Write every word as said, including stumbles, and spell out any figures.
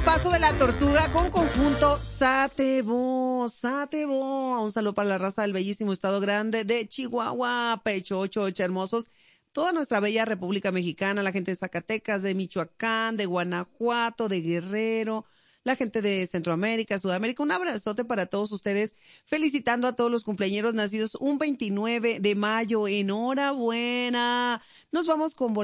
Paso de la Tortuga con conjunto Satebo, Satebo. Un saludo para la raza del bellísimo estado grande de Chihuahua, Pecho ocho, ocho hermosos. Toda nuestra bella República Mexicana, la gente de Zacatecas, de Michoacán, de Guanajuato, de Guerrero, la gente de Centroamérica, Sudamérica. Un abrazote para todos ustedes, felicitando a todos los cumpleañeros nacidos un veintinueve de mayo. Enhorabuena. Nos vamos con